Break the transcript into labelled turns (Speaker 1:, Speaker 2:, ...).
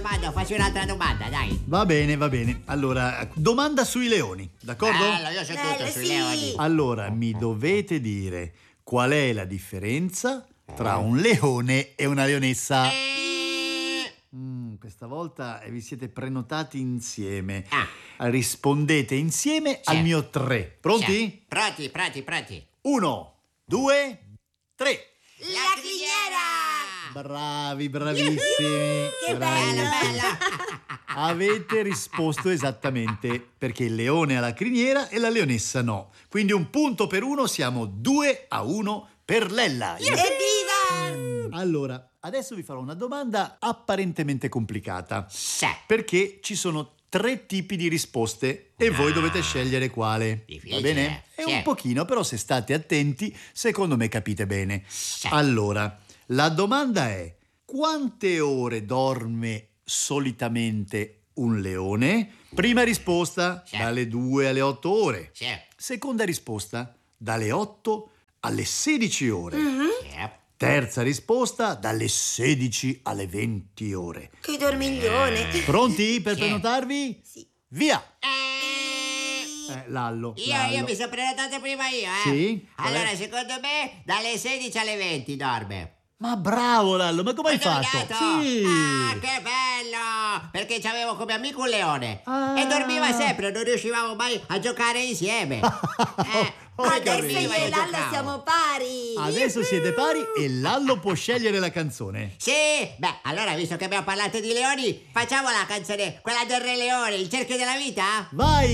Speaker 1: Vado, faccio un'altra domanda, dai.
Speaker 2: Va bene, va bene. Allora, domanda sui leoni, d'accordo?
Speaker 1: Bello, io so tutto sui leoni.
Speaker 2: Allora, mi dovete dire qual è la differenza tra un leone e una leonessa. Questa volta vi siete prenotati insieme. Rispondete insieme al mio 3. Pronti?
Speaker 1: Pronti.
Speaker 2: 1, 2, 3.
Speaker 3: La criniera!
Speaker 2: Bravi, bravissimi.
Speaker 3: Che
Speaker 2: bravissimi.
Speaker 1: Bella.
Speaker 2: Avete risposto esattamente, perché il leone ha la criniera e la leonessa no. Quindi un punto per uno, siamo 2-1 per Lella.
Speaker 3: Evviva!
Speaker 2: Allora, adesso vi farò una domanda apparentemente complicata.
Speaker 1: Sì.
Speaker 2: Perché ci sono 3 tipi di risposte e voi dovete scegliere quale.
Speaker 1: Difficile.
Speaker 2: Va bene? È
Speaker 1: Sì.
Speaker 2: un pochino, però se state attenti, secondo me capite bene.
Speaker 1: Sì.
Speaker 2: Allora, la domanda è: quante ore dorme solitamente un leone? Prima risposta,
Speaker 1: Sì.
Speaker 2: dalle 2 alle 8 ore.
Speaker 1: Sì.
Speaker 2: Seconda risposta, dalle 8 alle 16 ore.
Speaker 1: Sì.
Speaker 2: Terza risposta, dalle 16 alle 20 ore.
Speaker 3: Che dormiglione!
Speaker 2: Pronti per
Speaker 1: Sì.
Speaker 2: prenotarvi?
Speaker 3: Sì.
Speaker 2: Via! Lallo.
Speaker 1: Io mi sono prenotato prima io,
Speaker 2: Sì?
Speaker 1: Allora, secondo me, dalle 16 alle 20 dorme.
Speaker 2: Ma bravo Lallo, ma come hai fatto?
Speaker 1: Indovinato?
Speaker 2: Sì!
Speaker 1: Ah, che bello! Perché c'avevo come amico un leone.
Speaker 2: Ah.
Speaker 1: E dormiva sempre, non riuscivamo mai a giocare insieme.
Speaker 3: Adesso
Speaker 1: dormiva,
Speaker 3: io e Lalla
Speaker 1: giocavo.
Speaker 3: siamo pari!
Speaker 2: Adesso siete pari e Lallo può scegliere la canzone.
Speaker 1: Sì, beh, allora visto che abbiamo parlato di leoni, facciamo la canzone, quella del Re Leone, il cerchio della vita?
Speaker 2: Vai!